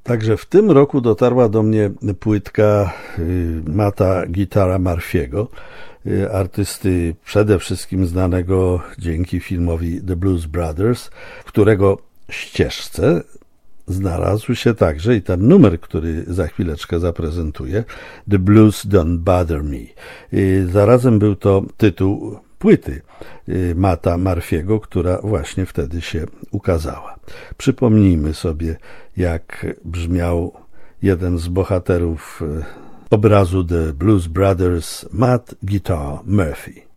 Także w tym roku dotarła do mnie płytka Matta Guitara Murphy'ego, artysty przede wszystkim znanego dzięki filmowi The Blues Brothers, w którego ścieżce znalazł się także i ten numer, który za chwileczkę zaprezentuję, The Blues Don't Bother Me. Zarazem był to tytuł płyty Matta Murphy'ego, która właśnie wtedy się ukazała. Przypomnijmy sobie, jak brzmiał jeden z bohaterów obrazu The Blues Brothers, Matt Guitar Murphy.